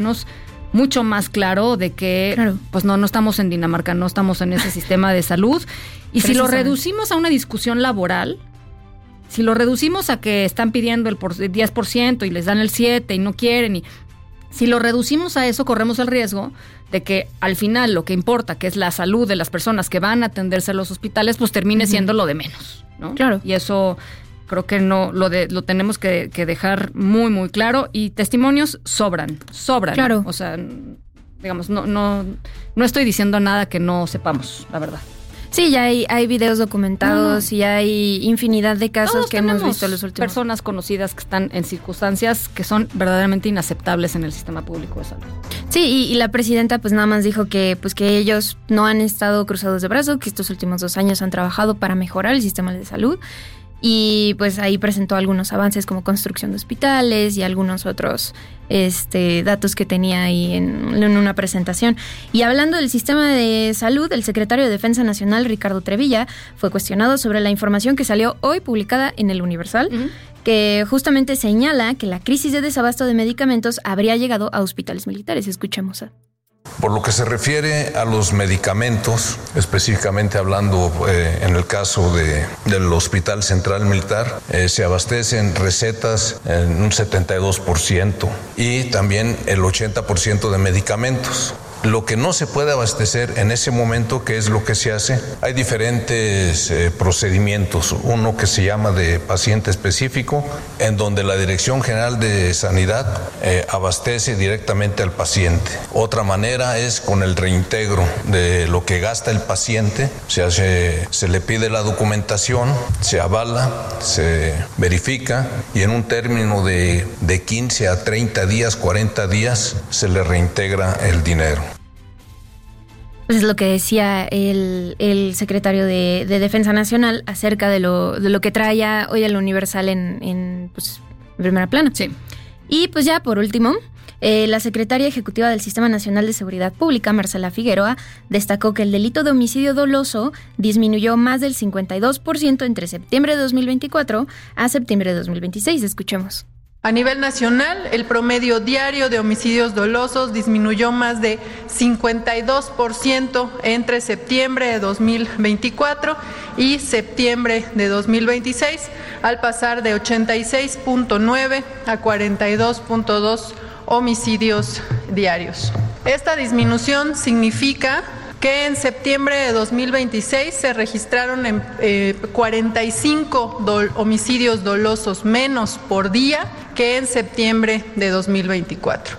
mucho más claro de que pues no estamos en Dinamarca, no estamos en ese sistema de salud. Y si lo reducimos a una discusión laboral, si lo reducimos a que están pidiendo el 10% y les dan el 7% y no quieren, y si lo reducimos a eso, corremos el riesgo de que al final lo que importa, que es la salud de las personas que van a atenderse a los hospitales, pues termine siendo lo de menos, ¿no? Claro. Y eso creo que no lo tenemos que dejar muy, muy claro. Y testimonios sobran. Claro. O sea, digamos, no estoy diciendo nada que no sepamos, la verdad. Sí, ya hay videos documentados y hay infinidad de casos todos que hemos visto en los últimos. Personas conocidas que están en circunstancias que son verdaderamente inaceptables en el sistema público de salud. Sí, y la presidenta pues nada más dijo que ellos no han estado cruzados de brazos, que estos últimos 2 años han trabajado para mejorar el sistema de salud. Y pues ahí presentó algunos avances como construcción de hospitales y algunos otros datos que tenía ahí en una presentación. Y hablando del sistema de salud, el secretario de Defensa Nacional, Ricardo Trevilla, fue cuestionado sobre la información que salió hoy publicada en El Universal, que justamente señala que la crisis de desabasto de medicamentos habría llegado a hospitales militares. Escuchemos a... Por lo que se refiere a los medicamentos, específicamente hablando en el caso del Hospital Central Militar, se abastecen recetas en un 72% y también el 80% de medicamentos. Lo que no se puede abastecer en ese momento, ¿qué es lo que se hace? Hay diferentes procedimientos. Uno que se llama de paciente específico, en donde la Dirección General de Sanidad abastece directamente al paciente. Otra manera es con el reintegro de lo que gasta el paciente. Se le pide la documentación, se avala, se verifica y en un término de 15 a 30 días, 40 días, se le reintegra el dinero. Es lo que decía el secretario de Defensa Nacional acerca de lo que trae hoy el Universal en primera plana. Sí. Y pues ya por último, la secretaria ejecutiva del Sistema Nacional de Seguridad Pública, Marcela Figueroa, destacó que el delito de homicidio doloso disminuyó más del 52% entre septiembre de 2024 a septiembre de 2026. Escuchemos. A nivel nacional, el promedio diario de homicidios dolosos disminuyó más de 52% entre septiembre de 2024 y septiembre de 2026, al pasar de 86.9 a 42.2 homicidios diarios. Esta disminución significa que en septiembre de 2026 se registraron 45 homicidios dolosos menos por día que en septiembre de 2024.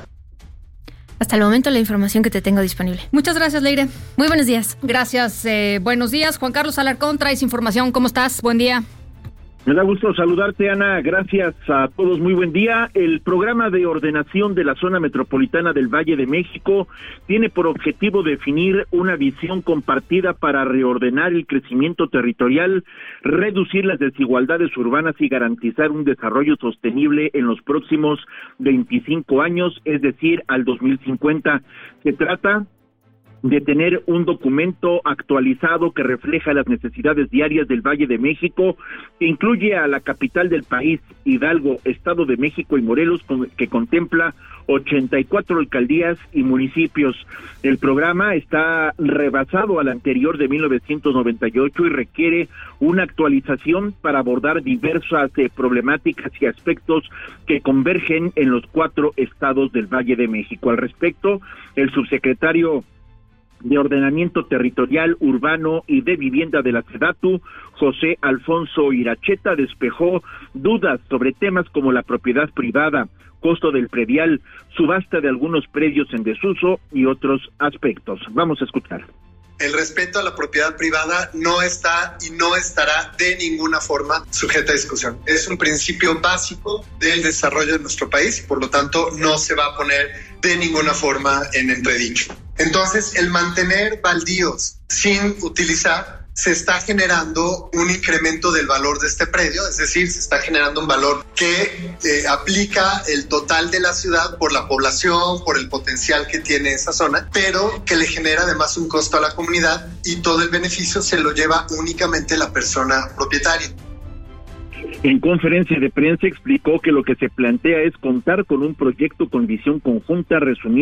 Hasta el momento la información que te tengo disponible. Muchas gracias, Leire. Muy buenos días. Gracias, buenos días. Juan Carlos Alarcón, traes información. ¿Cómo estás? Buen día. Me da gusto saludarte, Ana. Gracias a todos. Muy buen día. El programa de ordenación de la zona metropolitana del Valle de México tiene por objetivo definir una visión compartida para reordenar el crecimiento territorial, reducir las desigualdades urbanas y garantizar un desarrollo sostenible en los próximos 25 años, es decir, al 2050. Se trata de tener un documento actualizado que refleja las necesidades diarias del Valle de México, que incluye a la capital del país, Hidalgo, Estado de México y Morelos, que contempla 84 alcaldías y municipios. El programa está rebasado al anterior de 1998 y requiere una actualización para abordar diversas problemáticas y aspectos que convergen en los 4 estados del Valle de México. Al respecto, el subsecretario de Ordenamiento Territorial, Urbano y de Vivienda de la SEDATU, José Alfonso Iracheta, despejó dudas sobre temas como la propiedad privada, costo del predial, subasta de algunos predios en desuso y otros aspectos. Vamos a escuchar. El respeto a la propiedad privada no está y no estará de ninguna forma sujeta a discusión. Es un principio básico del desarrollo de nuestro país y por lo tanto no se va a poner de ninguna forma en entredicho. Entonces, el mantener baldíos sin utilizar se está generando un incremento del valor de este predio, es decir, se está generando un valor que aplica el total de la ciudad por la población, por el potencial que tiene esa zona, pero que le genera además un costo a la comunidad y todo el beneficio se lo lleva únicamente la persona propietaria. En conferencia de prensa explicó que lo que se plantea es contar con un proyecto con visión conjunta, resumiendo